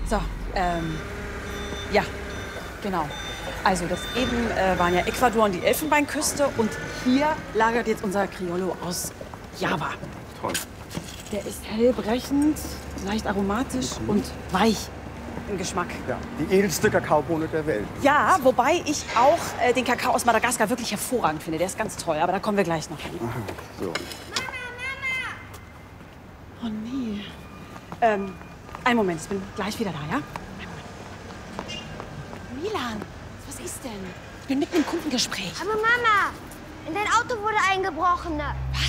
So, ja, genau. Also das eben waren ja Ecuador und die Elfenbeinküste und hier lagert jetzt unser Criollo aus Java. Toll. Der ist hellbrechend, leicht aromatisch und weich im Geschmack. Ja, die edelste Kakaobohne der Welt. Ja, wobei ich auch den Kakao aus Madagaskar wirklich hervorragend finde. Der ist ganz toll, aber da kommen wir gleich noch hin. Aha, so. Oh nee. Einen Moment, ich bin gleich wieder da, ja? Milan, was ist denn? Ich bin mitten im Kundengespräch. Aber Mama, in dein Auto wurde eingebrochen. Was?